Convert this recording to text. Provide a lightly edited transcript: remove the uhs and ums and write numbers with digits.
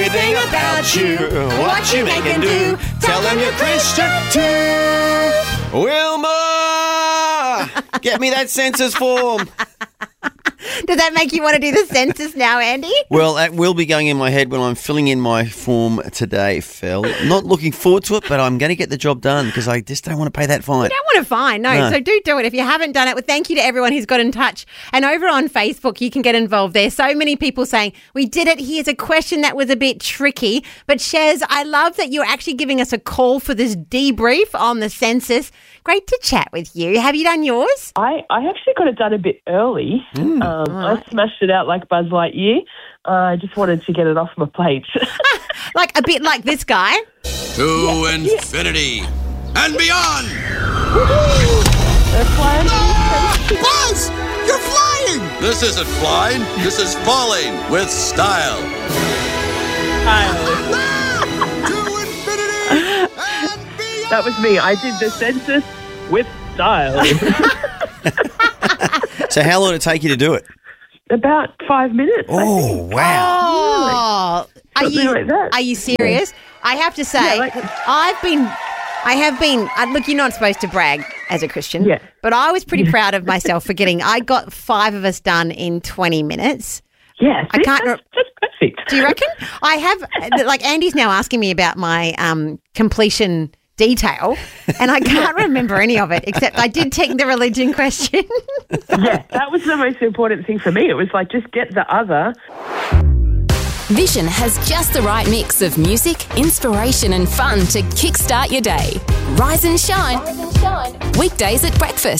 everything about you. What you make and do. Tell them you're Christian too. Wilma! Get me that census form. Does that make you want to do the census now, Andy? Well, that will be going in my head when I'm filling in my form today, Phil. Not looking forward to it, but I'm going to get the job done because I just don't want to pay that fine. You don't want to fine, no. So do it. If you haven't done it, well, thank you to everyone who's got in touch. And over on Facebook, you can get involved there. So many people saying, we did it. Here's a question that was a bit tricky. But Shez, I love that you're actually giving us a call for this debrief on the census. Great to chat with you. Have you done yours? I actually got it done a bit early. I smashed it out like Buzz Lightyear. I just wanted to get it off my plate. Like a bit like this guy. To infinity and beyond. That's why Buzz, you're flying. This isn't flying. This is falling with style. To infinity and beyond. That was me. I did the census with style. So how long did it take you to do it? About 5 minutes. Oh, wow. Oh, are you serious? I have to say, look, you're not supposed to brag as a Christian, but I was pretty proud of myself for I got 5 of us done in 20 minutes. Yeah, I can't. That's perfect. Do you reckon? I have, like Andy's now asking me about my completion detail, and I can't remember any of it, except I did take the religion question. Yeah, that was the most important thing for me. It was like, just get the other. Vision has just the right mix of music, inspiration and fun to kickstart your day. Rise and shine. Weekdays at breakfast.